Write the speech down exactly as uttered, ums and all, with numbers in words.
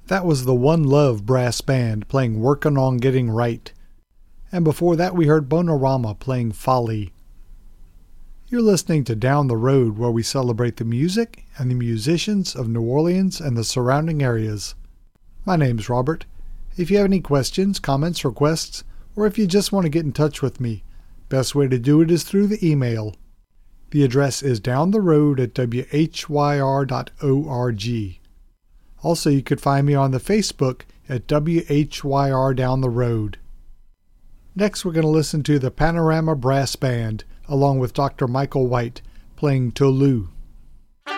That was the One Love Brass Band playing Workin' on Getting Right. And before that we heard Bonorama playing Folly. You're listening to Down the Road, where we celebrate the music and the musicians of New Orleans and the surrounding areas. My name's Robert. If you have any questions, comments, requests, or if you just want to get in touch with me, best way to do it is through the email. The address is downtheroad at w h y r dot org. Also, you could find me on the Facebook at W H Y R Down the Road. Next, we're going to listen to the Panorama Brass Band, along with Doctor Michael White, playing Tolu.